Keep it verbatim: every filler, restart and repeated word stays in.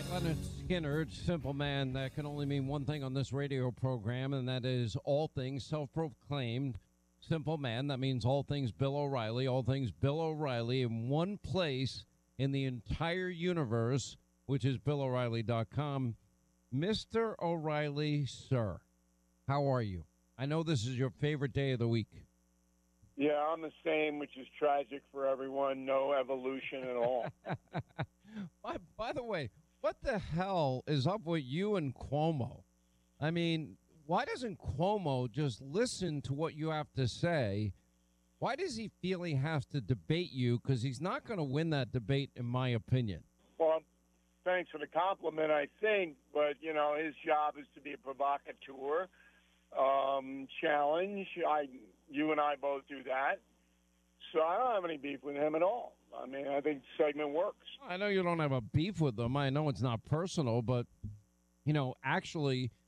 Leonard Skinner, simple man that can only mean one thing on this radio program, and that is all things self-proclaimed. Simple man, that means all things Bill O'Reilly, all things Bill O'Reilly in one place in the entire universe, which is Bill O'Reilly dot com. Mister O'Reilly, sir, how are you? I know this is your favorite day of the week. Yeah, I'm the same, which is tragic for everyone. No evolution at all. by, by the way, what the hell is up with you and Cuomo? I mean, why doesn't Cuomo just listen to what you have to say? Why does he feel he has to debate you? Because he's not going to win that debate, in my opinion. Well, thanks for the compliment, I think. But, you know, his job is to be a provocateur, um, challenge. I, you and I both do that. So I don't have any beef with him at all. I mean, I think the segment works. I know you don't have a beef with them. I know it's not personal, but, you know, actually,